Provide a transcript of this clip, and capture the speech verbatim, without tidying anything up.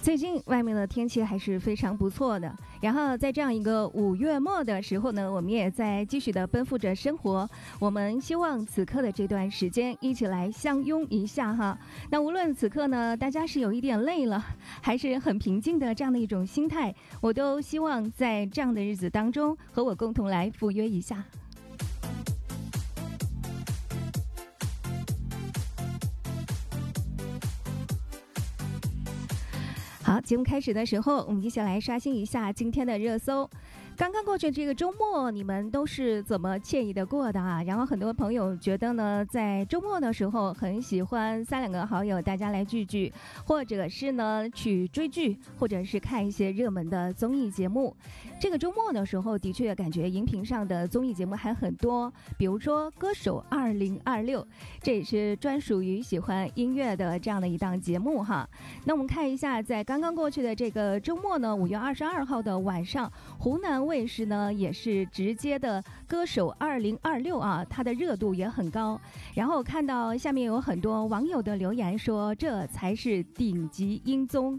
最近外面的天气还是非常不错的，然后在这样一个五月末的时候呢，我们也在继续的奔赴着生活。我们希望此刻的这段时间一起来相拥一下哈。那无论此刻呢，大家是有一点累了，还是很平静的这样的一种心态，我都希望在这样的日子当中和我共同来赴约一下。好，节目开始的时候，我们一起来刷新一下今天的热搜。刚刚过去这个周末，你们都是怎么惬意的过的啊？然后很多朋友觉得呢，在周末的时候很喜欢三两个好友大家来聚聚，或者是呢去追剧，或者是看一些热门的综艺节目。这个周末的时候，的确感觉荧屏上的综艺节目还很多，比如说《歌手二零二六》，这也是专属于喜欢音乐的这样的一档节目哈。那我们看一下，在刚刚过去的这个周末呢，五月二十二号的晚上，湖南卫视呢也是直接的歌手二零二六啊，它的热度也很高。然后看到下面有很多网友的留言说，这才是顶级音综，